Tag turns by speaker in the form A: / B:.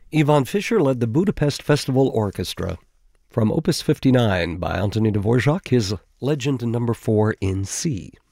A: Ivan Fischer led the Budapest Festival Orchestra. From Opus 59 by Anthony Dvorak, his Legend No. 4 in C.